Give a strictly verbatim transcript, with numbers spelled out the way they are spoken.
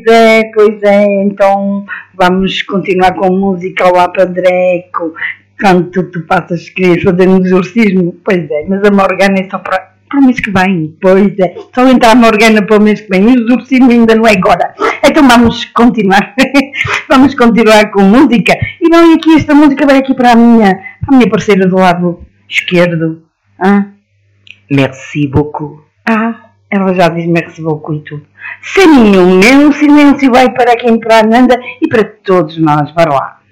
é, pois é, então vamos continuar com música ao Apadreco, quando tu, tu passas, querias fazer um exorcismo, pois é, mas a Morgana é só para, para o mês que vem, pois é, só entrar a Morgana para o mês que vem, o exorcismo ainda não é agora, então vamos continuar, vamos continuar com música, e não, e aqui esta música vai aqui para a minha, para a minha parceira do lado esquerdo, ah? Merci beaucoup, ah, ela já diz merci beaucoup e tudo. Sem nenhum, meu silêncio vai para quem para a Nanda e para todos nós. Bora lá.